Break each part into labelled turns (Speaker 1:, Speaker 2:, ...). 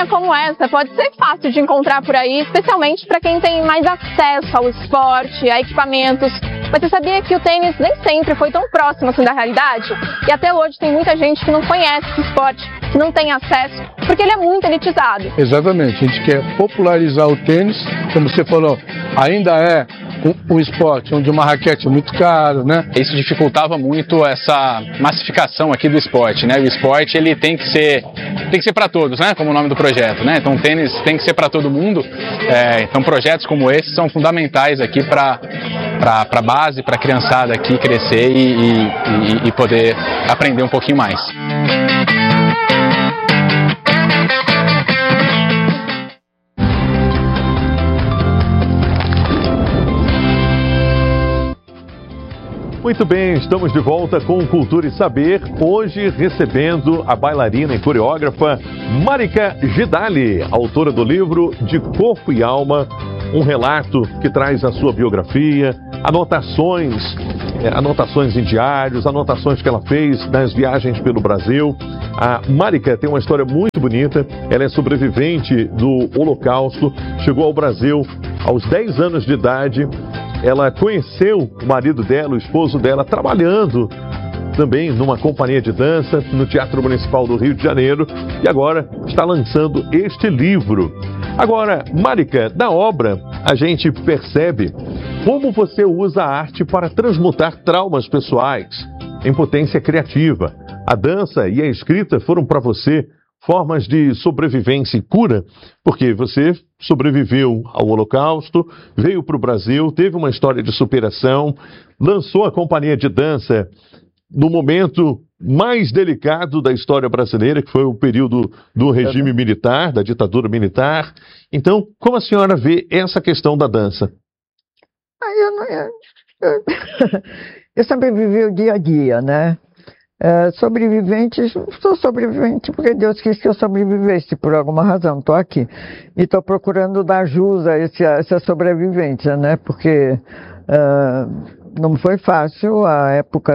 Speaker 1: caixinha como essa pode ser fácil de encontrar por aí, especialmente para quem tem mais acesso ao esporte, a equipamentos. Mas você sabia que o tênis nem sempre foi tão próximo assim da realidade? E até hoje tem muita gente que não conhece esse esporte, que não tem acesso, porque ele é muito elitizado.
Speaker 2: Exatamente, a gente quer popularizar o tênis, como você falou, ainda é um esporte onde uma raquete é muito caro, né?
Speaker 3: Isso dificultava muito essa massificação aqui do esporte, né? O esporte, ele tem que ser para todos, né? Como o nome do projeto, né? Então o tênis tem que ser para todo mundo. Então projetos como esse são fundamentais aqui para a base, para a criançada aqui crescer e poder aprender um pouquinho mais.
Speaker 4: Muito bem, estamos de volta com Cultura e Saber, hoje recebendo a bailarina e coreógrafa Marika Gidali, autora do livro De Corpo e Alma, um relato que traz a sua biografia, anotações em diários, anotações que ela fez nas viagens pelo Brasil. A Marika tem uma história muito bonita, ela é sobrevivente do Holocausto, chegou ao Brasil aos 10 anos de idade. Ela conheceu o marido dela, o esposo dela, trabalhando também numa companhia de dança no Teatro Municipal do Rio de Janeiro e agora está lançando este livro. Agora, Marika, na obra a gente percebe como você usa a arte para transmutar traumas pessoais em potência criativa. A dança e a escrita foram para você formas de sobrevivência e cura, porque você sobreviveu ao Holocausto, veio para o Brasil, teve uma história de superação, lançou a companhia de dança no momento mais delicado da história brasileira, que foi o período do regime militar, da ditadura militar. Então, como a senhora vê essa questão da dança?
Speaker 5: Eu sempre vivi o dia a dia, né? Sou sobrevivente porque Deus quis que eu sobrevivesse por alguma razão, estou aqui e estou procurando dar jus a essa sobrevivência, né? Porque não foi fácil a época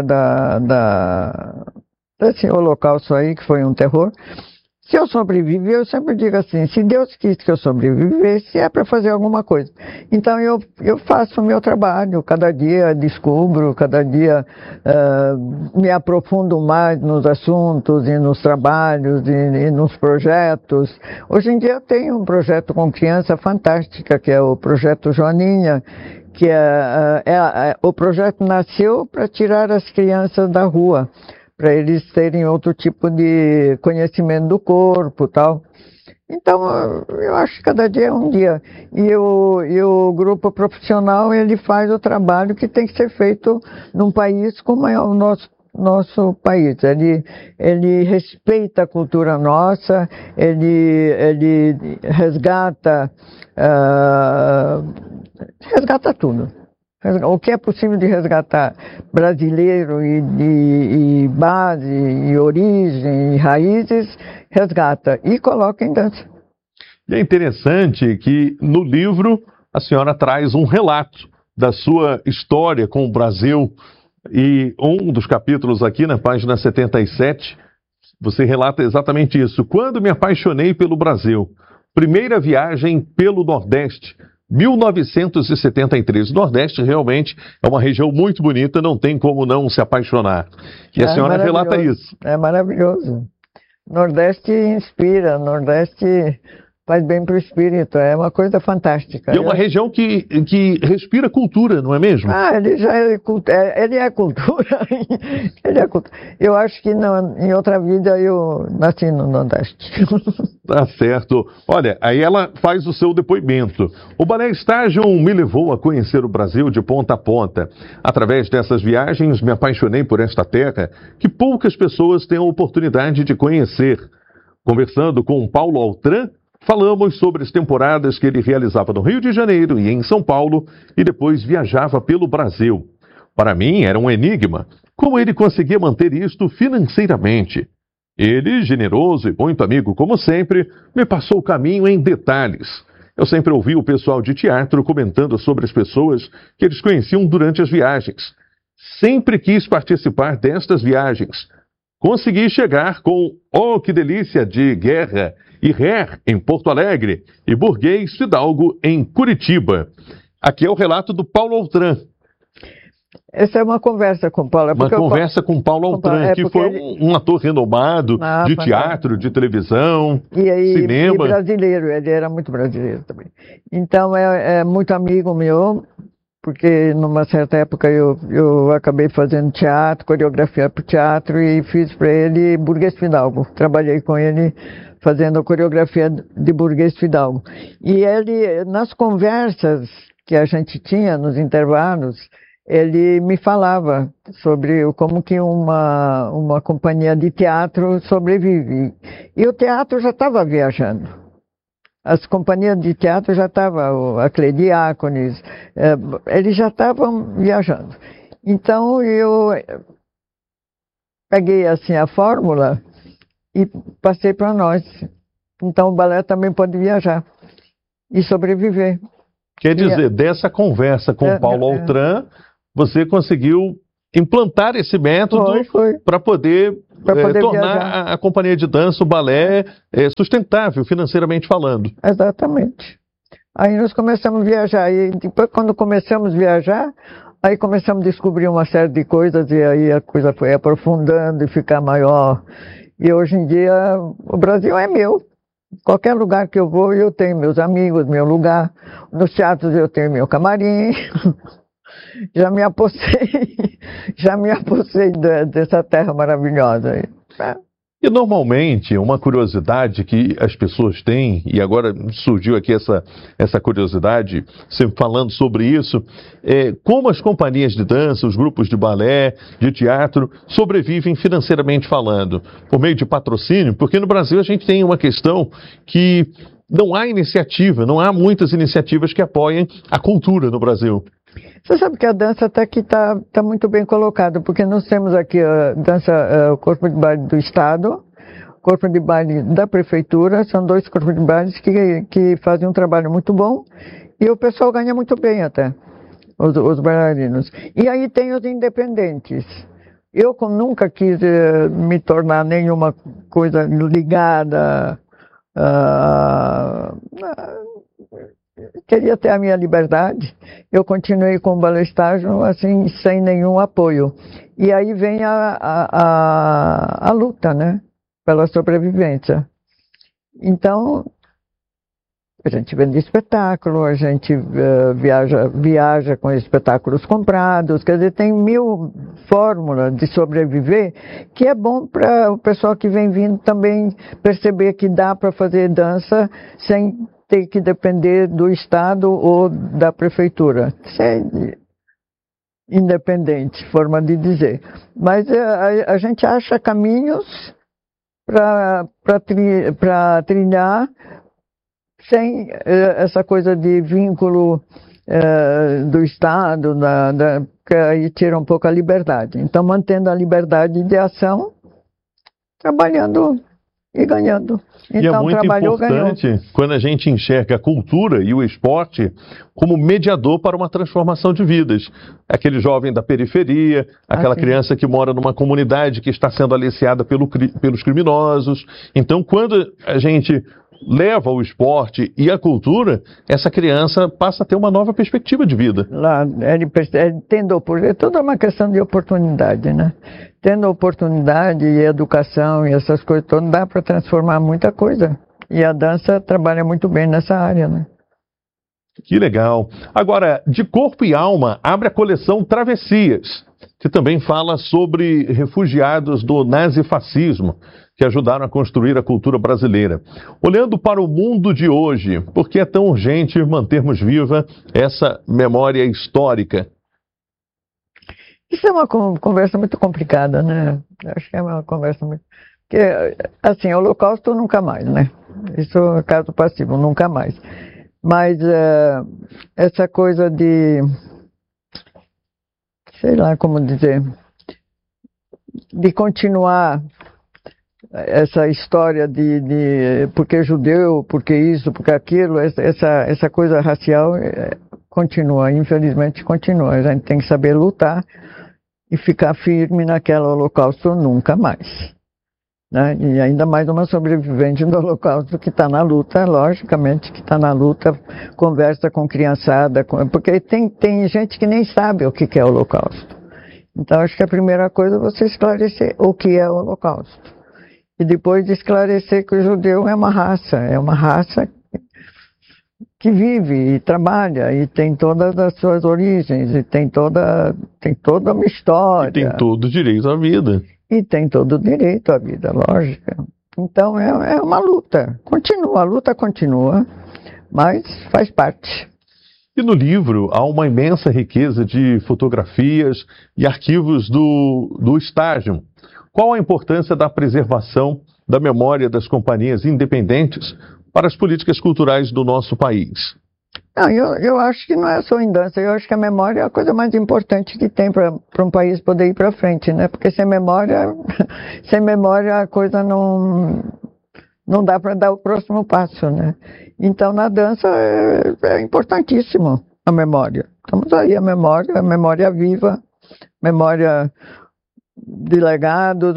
Speaker 5: desse holocausto aí, que foi um terror. Se eu sobreviver, eu sempre digo assim, se Deus quis que eu sobrevivesse, é para fazer alguma coisa. Então eu faço o meu trabalho, cada dia descubro, cada dia me aprofundo mais nos assuntos e nos trabalhos e nos projetos. Hoje em dia eu tenho um projeto com criança fantástica, que é o Projeto Joaninha, que o projeto nasceu para tirar as crianças da rua, para eles terem outro tipo de conhecimento do corpo e tal. Então, eu acho que cada dia é um dia. E o grupo profissional, ele faz o trabalho que tem que ser feito num país como é o nosso país. Ele respeita a cultura nossa, ele resgata tudo. O que é possível de resgatar brasileiro e base, e origem, e raízes, resgata e coloca em dança.
Speaker 4: E é interessante que no livro a senhora traz um relato da sua história com o Brasil e um dos capítulos aqui na página 77, você relata exatamente isso. Quando me apaixonei pelo Brasil, primeira viagem pelo Nordeste, 1973. O Nordeste realmente é uma região muito bonita, não tem como não se apaixonar. E a senhora relata isso.
Speaker 5: É maravilhoso. Nordeste inspira, Nordeste faz bem para o espírito, é uma coisa fantástica.
Speaker 4: E é uma região que respira cultura, não é mesmo?
Speaker 5: Ele já é cultura, ele é cultura. Ele é cultura. Eu acho que em outra vida eu nasci no Nordeste.
Speaker 4: Tá certo. Olha, aí ela faz o seu depoimento. O Balé Estágio me levou a conhecer o Brasil de ponta a ponta. Através dessas viagens, me apaixonei por esta terra que poucas pessoas têm a oportunidade de conhecer. Conversando com Paulo Altran, falamos sobre as temporadas que ele realizava no Rio de Janeiro e em São Paulo e depois viajava pelo Brasil. Para mim era um enigma como ele conseguia manter isto financeiramente. Ele, generoso e muito amigo como sempre, me passou o caminho em detalhes. Eu sempre ouvi o pessoal de teatro comentando sobre as pessoas que eles conheciam durante as viagens. Sempre quis participar destas viagens. Consegui chegar com "Oh, que delícia" de guerra e Ré, em Porto Alegre, e Burguês Fidalgo, em Curitiba. Aqui é o relato do Paulo Altran.
Speaker 5: Essa é uma conversa com o Paulo.
Speaker 4: Uma conversa com o Paulo Altran, que foi um ator renomado de teatro, de televisão, cinema.
Speaker 5: E brasileiro, ele era muito brasileiro também. Então é muito amigo meu, porque numa certa época eu acabei fazendo teatro, coreografia para o teatro e fiz para ele Burguês Fidalgo. Trabalhei com ele fazendo a coreografia de Burguês Fidalgo. E ele, nas conversas que a gente tinha nos intervalos, ele me falava sobre como que uma companhia de teatro sobrevive. E o teatro já estava viajando. As companhias de teatro já estavam, a Cleidiácones, eles já estavam viajando. Então eu peguei assim a fórmula e passei para nós. Então o balé também pode viajar e sobreviver.
Speaker 4: Quer dizer, dessa conversa com o Paulo Altran, você conseguiu implantar esse método para poder tornar a companhia de dança, o balé, sustentável financeiramente falando.
Speaker 5: Exatamente. Aí nós começamos a viajar. E depois, quando começamos a viajar, aí começamos a descobrir uma série de coisas e aí a coisa foi aprofundando e ficar maior. E hoje em dia o Brasil é meu. Qualquer lugar que eu vou, eu tenho meus amigos, meu lugar. Nos teatros eu tenho meu camarim. Já me apossei dessa terra maravilhosa.
Speaker 4: E normalmente, uma curiosidade que as pessoas têm, e agora surgiu aqui essa curiosidade, sempre falando sobre isso, é como as companhias de dança, os grupos de balé, de teatro, sobrevivem financeiramente falando, por meio de patrocínio, porque no Brasil a gente tem uma questão que não há iniciativa, não há muitas iniciativas que apoiem a cultura no Brasil.
Speaker 5: Você sabe que a dança até que está muito bem colocada, porque nós temos aqui a dança, o corpo de baile do Estado, o corpo de baile da Prefeitura, são dois corpos de baile que fazem um trabalho muito bom e o pessoal ganha muito bem até, os bailarinos. E aí tem os independentes. Eu, como nunca quis me tornar nenhuma coisa ligada queria ter a minha liberdade, eu continuei com o balé estágio, assim, sem nenhum apoio. E aí vem a luta, né, pela sobrevivência. Então, a gente vende espetáculo, a gente viaja com espetáculos comprados, quer dizer, tem 1000 fórmulas de sobreviver, que é bom para o pessoal que vem vindo também perceber que dá para fazer dança sem ter que depender do Estado ou da Prefeitura. Isso é independente, forma de dizer. Mas a gente acha caminhos para trilhar sem essa coisa de vínculo do Estado, que aí tira um pouco a liberdade. Então, mantendo a liberdade de ação, trabalhando e ganhando. Então,
Speaker 4: e é muito importante quando a gente enxerga a cultura e o esporte como mediador para uma transformação de vidas. Aquele jovem da periferia, aquela criança que mora numa comunidade que está sendo aliciada pelos criminosos. Então, quando a gente leva o esporte e a cultura, essa criança passa a ter uma nova perspectiva de vida. É toda uma questão de oportunidade, né? Tendo oportunidade e educação e essas coisas todas, dá para transformar muita coisa. E a dança trabalha muito bem nessa área, né? Que legal. Agora, De Corpo e Alma abre a coleção Travessias, que também fala sobre refugiados do nazifascismo, que ajudaram a construir a cultura brasileira. Olhando para o mundo de hoje, por que é tão urgente mantermos viva essa memória histórica?
Speaker 5: Isso é uma conversa muito complicada, né? Acho que é uma conversa muito... Porque, assim, o Holocausto nunca mais, né? Isso é caso passivo, nunca mais. Mas essa coisa de... sei lá como dizer... de continuar essa história de porque judeu, porque isso, porque aquilo, essa coisa racial continua, infelizmente continua. A gente tem que saber lutar e ficar firme naquela Holocausto nunca mais. né? E ainda mais uma sobrevivente do Holocausto que está na luta, logicamente que está na luta, conversa com criançada, porque tem gente que nem sabe o que é o Holocausto. Então acho que a primeira coisa é você esclarecer o que é o Holocausto. E depois esclarecer que o judeu é uma raça que vive e trabalha e tem todas as suas origens e tem toda uma história.
Speaker 4: E tem todo o direito à vida.
Speaker 5: E tem todo o direito à vida, lógico. Então é uma luta. A luta continua, mas faz parte.
Speaker 4: E no livro há uma imensa riqueza de fotografias e arquivos do estágio. Qual a importância da preservação da memória das companhias independentes para as políticas culturais do nosso país?
Speaker 5: Não, eu acho que não é só em dança, eu acho que a memória é a coisa mais importante que tem para um país poder ir para frente, né? Porque sem memória a coisa não dá para dar o próximo passo, né? Então na dança é importantíssimo a memória. Estamos aí, a memória viva, memória de legados,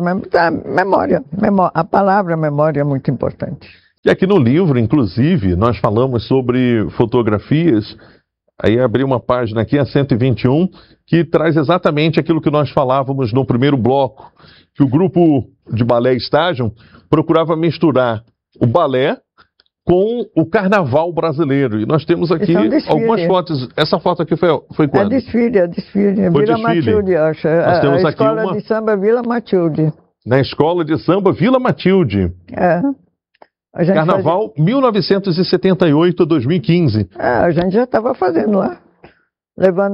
Speaker 5: a palavra memória é muito importante.
Speaker 4: E aqui no livro, inclusive, nós falamos sobre fotografias, aí abri uma página aqui, a 121, que traz exatamente aquilo que nós falávamos no primeiro bloco, que o grupo de balé Estágio procurava misturar o balé com o carnaval brasileiro. E nós temos aqui algumas fotos. Essa foto aqui foi quando?
Speaker 5: É desfile.
Speaker 4: Foi
Speaker 5: Vila
Speaker 4: desfile.
Speaker 5: Matilde, acho.
Speaker 4: Nós temos
Speaker 5: a
Speaker 4: aqui
Speaker 5: escola de samba Vila Matilde.
Speaker 4: Na escola de samba Vila Matilde. Carnaval 1978 a 2015.
Speaker 5: A gente já estava fazendo lá. Levando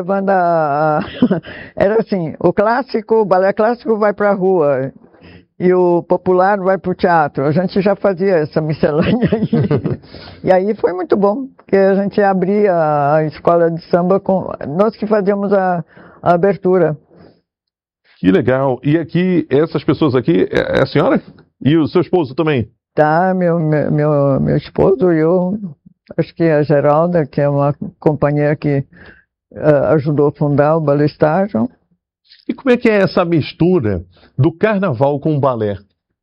Speaker 5: Era assim, o balé clássico vai para a rua e o popular vai para o teatro. A gente já fazia essa miscelânea aí. E aí foi muito bom, porque a gente abria a escola de samba nós que fazíamos a abertura.
Speaker 4: Que legal. E aqui, essas pessoas aqui, é a senhora? E o seu esposo também?
Speaker 5: Tá, meu esposo e eu, acho que a Geralda, que é uma companheira que ajudou a fundar o Balé Estágio.
Speaker 4: E como é que é essa mistura do carnaval com o balé?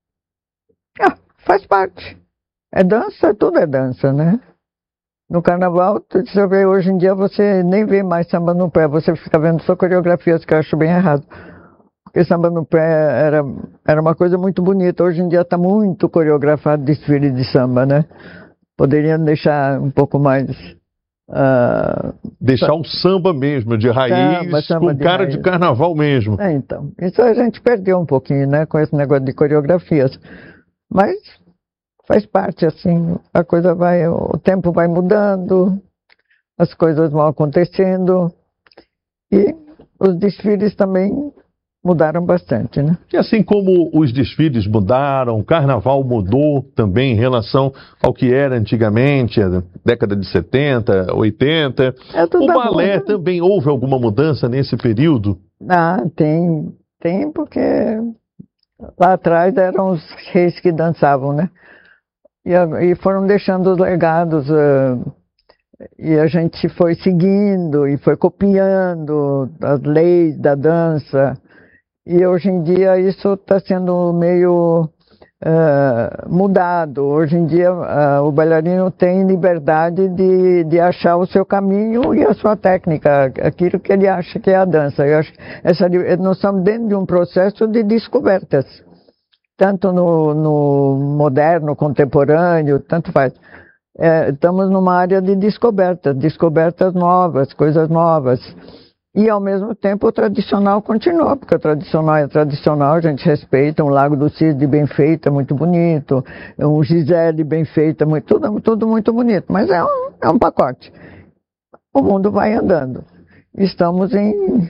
Speaker 5: Faz parte. É dança, tudo é dança, né? No carnaval, você vê, hoje em dia você nem vê mais samba no pé, você fica vendo só coreografias, que eu acho bem errado. Porque samba no pé era uma coisa muito bonita. Hoje em dia está muito coreografado desfile de samba, né? Poderiam deixar um pouco mais...
Speaker 4: deixar o samba mesmo, de raiz,
Speaker 5: samba
Speaker 4: com cara
Speaker 5: raiz.
Speaker 4: De carnaval mesmo.
Speaker 5: Então, isso a gente perdeu um pouquinho, né? Com esse negócio de coreografias. Mas faz parte, assim, a coisa o tempo vai mudando, as coisas vão acontecendo e os desfiles também mudaram bastante, né?
Speaker 4: E assim como os desfiles mudaram, o carnaval mudou também em relação ao que era antigamente, a década de 70, 80. O balé também houve alguma mudança nesse período?
Speaker 5: Tem porque lá atrás eram os reis que dançavam, né? E foram deixando os legados, e a gente foi seguindo e foi copiando as leis da dança. E hoje em dia isso está sendo meio mudado. Hoje em dia o bailarino tem liberdade de achar o seu caminho e a sua técnica, aquilo que ele acha que é a dança. Eu acho que nós estamos dentro de um processo de descobertas, tanto no moderno, contemporâneo, tanto faz. Estamos numa área de descobertas novas, coisas novas. E, ao mesmo tempo, o tradicional continua, porque o tradicional é tradicional, a gente respeita. Um Lago do Cisne bem feito, é muito bonito. Um Gisele bem feito, tudo muito bonito. Mas é um pacote. O mundo vai andando. Estamos em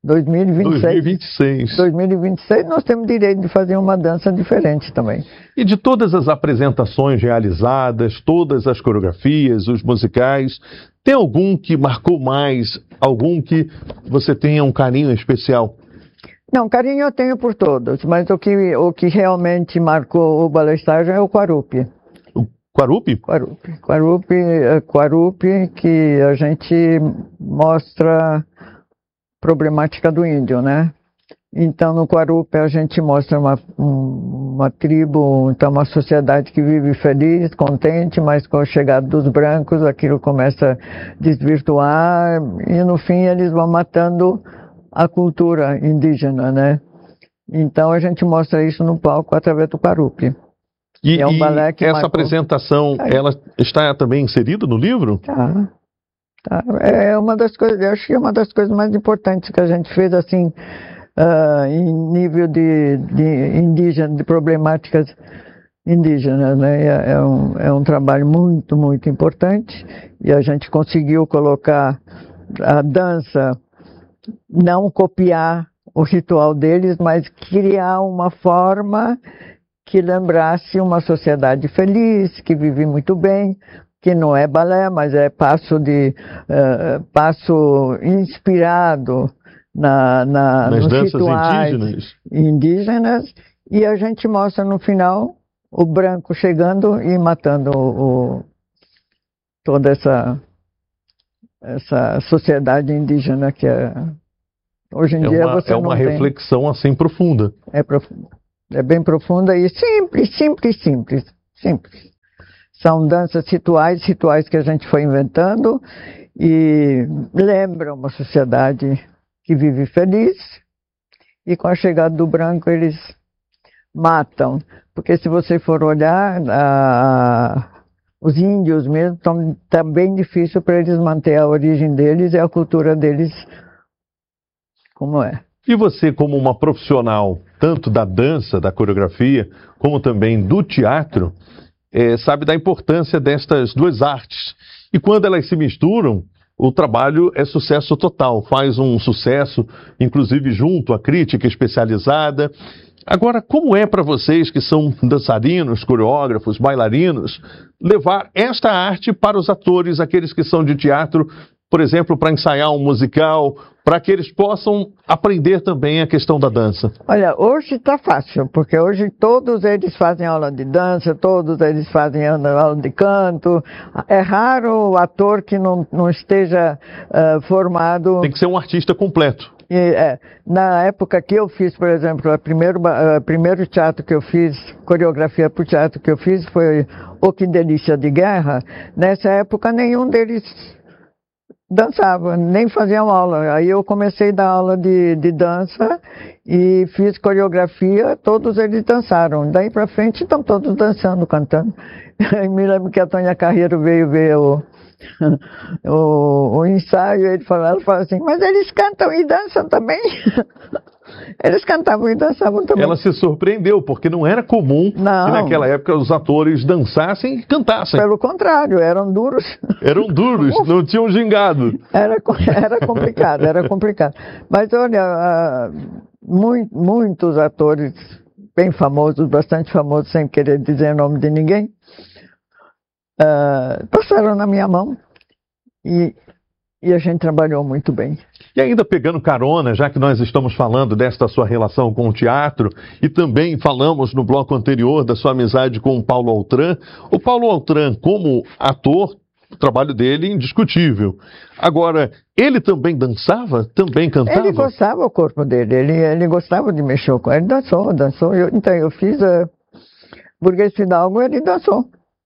Speaker 5: 2026. 2026 nós temos direito de fazer uma dança diferente também.
Speaker 4: E de todas as apresentações realizadas, todas as coreografias, os musicais, tem algum que marcou mais? Algum que você tenha um carinho especial?
Speaker 5: Não, carinho eu tenho por todos, mas o que realmente marcou o Balé Estágio é o Quarupi.
Speaker 4: O Quarupi?
Speaker 5: Quarupi, que a gente mostra problemática do índio, né? Então, no Guarupi, a gente mostra uma tribo, então uma sociedade que vive feliz, contente, mas com a chegada dos brancos, aquilo começa a desvirtuar e, no fim, eles vão matando a cultura indígena, né? Então, a gente mostra isso no palco através do Guarupi.
Speaker 4: E,
Speaker 5: é um balé que
Speaker 4: essa apresentação, ela está também inserida no livro?
Speaker 5: Tá. É uma das coisas, eu acho que é uma das coisas mais importantes que a gente fez, assim, em nível de indígena, de problemáticas indígenas, né? É um trabalho muito, muito importante, e a gente conseguiu colocar a dança, não copiar o ritual deles, mas criar uma forma que lembrasse uma sociedade feliz, que vive muito bem, que não é balé, mas é passo inspirado
Speaker 4: nas
Speaker 5: nos
Speaker 4: danças
Speaker 5: rituais indígenas, e a gente mostra no final o branco chegando e matando toda essa sociedade indígena que hoje em dia você não tem.
Speaker 4: É uma reflexão assim profunda.
Speaker 5: É profunda. É bem profunda e simples. São danças rituais que a gente foi inventando e lembram uma sociedade que vive feliz, e com a chegada do branco eles matam. Porque se você for olhar, os índios mesmo, tá bem difícil para eles manter a origem deles e a cultura deles como é.
Speaker 4: E você, como uma profissional, tanto da dança, da coreografia, como também do teatro, sabe da importância destas duas artes. E quando elas se misturam, o trabalho é sucesso total, faz um sucesso, inclusive junto à crítica especializada. Agora, como é para vocês que são dançarinos, coreógrafos, bailarinos, levar esta arte para os atores, aqueles que são de teatro, por exemplo, para ensaiar um musical, para que eles possam aprender também a questão da dança? Olha,
Speaker 5: hoje está fácil, porque hoje todos eles fazem aula de dança, todos eles fazem aula de canto. É raro o ator que não esteja formado.
Speaker 4: Tem que ser um artista completo.
Speaker 5: Na época que eu fiz, por exemplo, o primeiro teatro que eu fiz, coreografia para o teatro que eu fiz, foi O Que Delícia de Guerra. Nessa época, nenhum deles dançava, nem faziam aula. Aí eu comecei a dar aula de dança e fiz coreografia, todos eles dançaram. Daí para frente estão todos dançando, cantando. Eu me lembro que a Tônia Carreiro veio ver o ensaio, ela falou assim, mas eles cantam e dançam também. Eles cantavam e dançavam também.
Speaker 4: Ela se surpreendeu, porque não era comum que naquela época os atores dançassem e cantassem.
Speaker 5: Pelo contrário, eram duros.
Speaker 4: Eram duros, não tinham gingado.
Speaker 5: Era complicado. Mas olha, muitos atores bem famosos, bastante famosos, sem querer dizer o nome de ninguém, passaram na minha mão e a gente trabalhou muito bem.
Speaker 4: E ainda pegando carona, já que nós estamos falando desta sua relação com o teatro, e também falamos no bloco anterior da sua amizade com o Paulo Autran. O Paulo Autran, como ator, o trabalho dele é indiscutível. Agora, ele também dançava? Também cantava?
Speaker 5: Ele gostava do corpo dele, ele gostava de mexer com ele, dançou. Então eu fiz Burguês Fidalgo, ele dançou.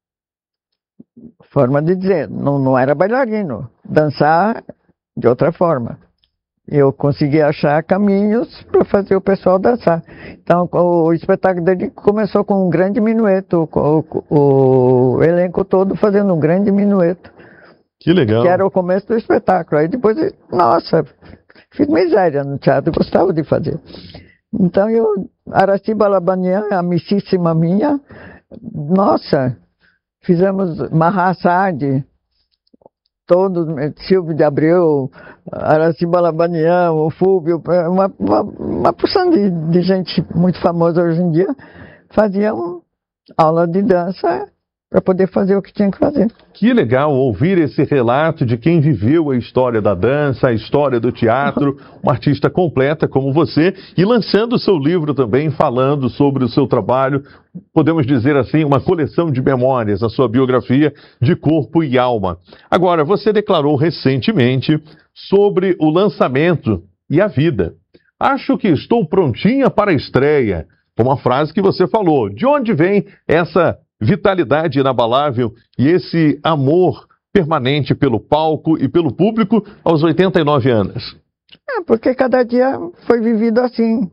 Speaker 5: Forma de dizer, não era bailarino, dançar de outra forma. Eu consegui achar caminhos para fazer o pessoal dançar. Então, o espetáculo dele começou com um grande minueto, o elenco todo fazendo um grande minueto.
Speaker 4: Que legal.
Speaker 5: Que era o começo do espetáculo. Aí depois, nossa, fiz miséria no teatro, gostava de fazer. Então, Araci Balabanian, amicíssima minha, nossa, fizemos Mahasad, todos, Silvio de Abreu, Araci Balabanian, o Fúvio, uma porção de gente muito famosa hoje em dia, faziam aula de dança para poder fazer o que tinha que fazer.
Speaker 4: Que legal ouvir esse relato de quem viveu a história da dança, a história do teatro, uma artista completa como você, e lançando o seu livro também, falando sobre o seu trabalho, podemos dizer assim, uma coleção de memórias, a sua biografia de corpo e alma. Agora, você declarou recentemente sobre o lançamento e a vida Acho que estou prontinha para a estreia. Uma frase que você falou. De onde vem essa vitalidade inabalável e esse amor permanente pelo palco e pelo público aos 89 anos?
Speaker 5: Porque cada dia foi vivido assim.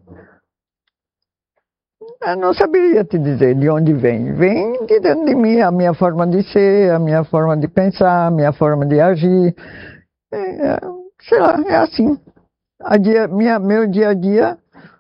Speaker 5: Eu não saberia te dizer de onde vem. Vem de dentro de mim, a minha forma de ser, a minha forma de pensar, a minha forma de agir. Sei lá, é assim. Meu dia a dia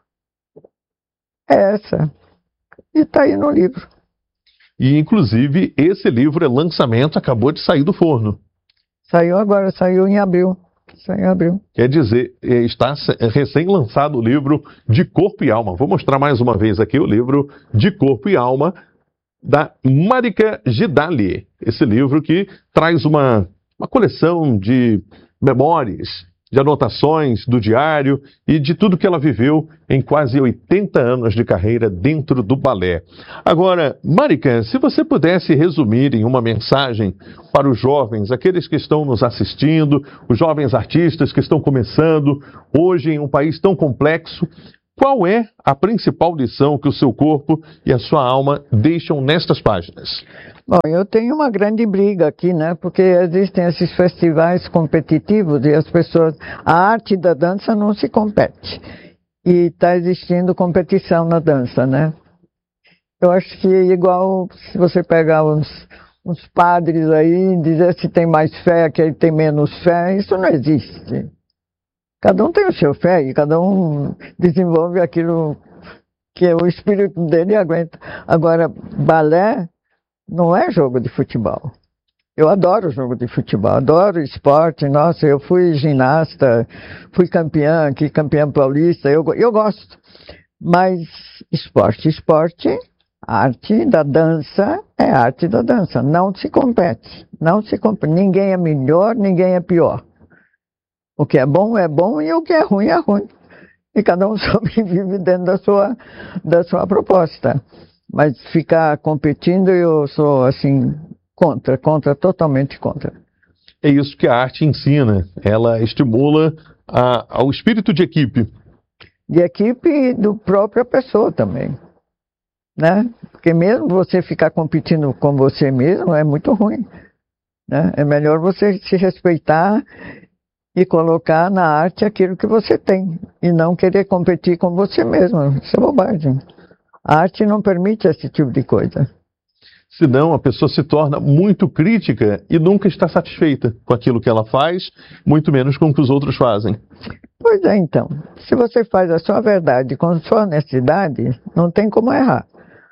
Speaker 5: é essa. E está aí no livro.
Speaker 4: E, inclusive, esse livro é lançamento, acabou de sair do forno.
Speaker 5: Saiu agora, saiu em abril.
Speaker 4: Quer dizer, está recém-lançado o livro De Corpo e Alma. Vou mostrar mais uma vez aqui o livro De Corpo e Alma, da Marika Gidali. Esse livro que traz uma coleção de memórias, de anotações do diário e de tudo que ela viveu em quase 80 anos de carreira dentro do balé. Agora, Marika, se você pudesse resumir em uma mensagem para os jovens, aqueles que estão nos assistindo, os jovens artistas que estão começando hoje em um país tão complexo, qual é a principal lição que o seu corpo e a sua alma deixam nestas páginas?
Speaker 5: Bom, eu tenho uma grande briga aqui, né? Porque existem esses festivais competitivos e as pessoas... A arte da dança não se compete. E está existindo competição na dança, né? Eu acho que é igual se você pegar uns padres aí e dizer se tem mais fé, que ele tem menos fé, isso não existe. Cada um tem o seu fé e cada um desenvolve aquilo que o espírito dele aguenta. Agora, balé não é jogo de futebol. Eu adoro jogo de futebol, adoro esporte. Nossa, eu fui ginasta, fui campeã aqui, campeã paulista, eu gosto. Mas esporte, arte da dança é arte da dança. Não se compete, Ninguém é melhor, ninguém é pior. O que é bom e o que é ruim. E cada um sobrevive dentro da sua proposta. Mas ficar competindo, eu sou, assim, totalmente contra.
Speaker 4: É isso que a arte ensina. Ela estimula ao espírito de equipe.
Speaker 5: De equipe e do própria pessoa também. Né? Porque mesmo você ficar competindo com você mesmo é muito ruim. Né? É melhor você se respeitar e colocar na arte aquilo que você tem. E não querer competir com você mesmo. Isso é bobagem. A arte não permite esse tipo de coisa.
Speaker 4: Senão a pessoa se torna muito crítica e nunca está satisfeita com aquilo que ela faz, muito menos com o que os outros fazem.
Speaker 5: Pois é, então. Se você faz a sua verdade com a sua honestidade, não tem como errar.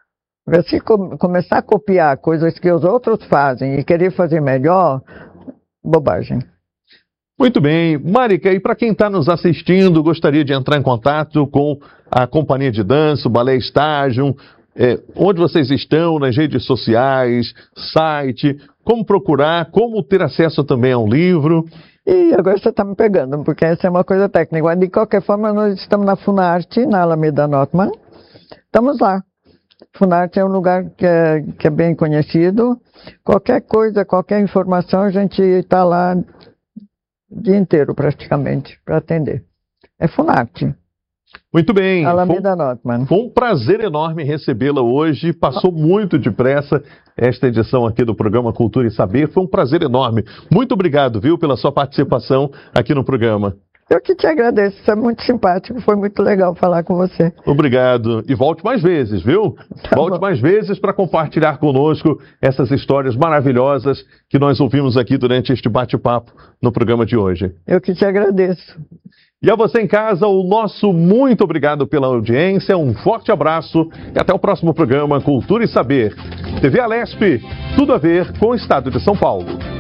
Speaker 5: Se começar a copiar coisas que os outros fazem e querer fazer melhor, bobagem.
Speaker 4: Muito bem. Marika, e para quem está nos assistindo, gostaria de entrar em contato com a companhia de dança, o Balé Estágio, onde vocês estão, nas redes sociais, site, como procurar, como ter acesso também a um livro?
Speaker 5: E agora você está me pegando, porque essa é uma coisa técnica. De qualquer forma, nós estamos na Funarte, na Alameda Notman. Estamos lá. Funarte é um lugar que é bem conhecido. Qualquer coisa, qualquer informação, a gente está lá o dia inteiro, praticamente, para atender. É Funarte.
Speaker 4: Muito bem.
Speaker 5: Alameda Notman.
Speaker 4: Foi um prazer enorme recebê-la hoje. Passou muito depressa esta edição aqui do programa Cultura e Saber. Foi um prazer enorme. Muito obrigado, viu, pela sua participação aqui no programa.
Speaker 5: Eu que te agradeço. Você é muito simpático. Foi muito legal falar com você.
Speaker 4: Obrigado. E volte mais vezes, viu? Volte mais vezes para compartilhar conosco essas histórias maravilhosas que nós ouvimos aqui durante este bate-papo no programa de hoje.
Speaker 5: Eu que te agradeço.
Speaker 4: E a você em casa, o nosso muito obrigado pela audiência, um forte abraço e até o próximo programa Cultura e Saber. TV Alesp, tudo a ver com o estado de São Paulo.